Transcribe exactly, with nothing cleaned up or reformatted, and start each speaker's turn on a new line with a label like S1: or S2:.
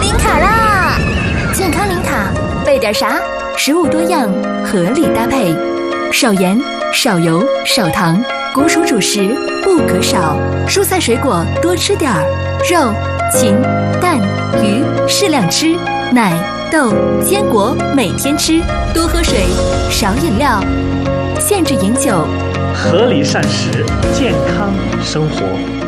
S1: 零卡啦！健康零卡，备点啥？食物多样，合理搭配，少盐、少油、少糖，谷薯主食不可少，蔬菜水果多吃点儿，肉、禽、蛋、鱼适量吃，奶、豆、坚果每天吃，多喝水，少饮料，限制饮酒，
S2: 合理膳食，健康生活。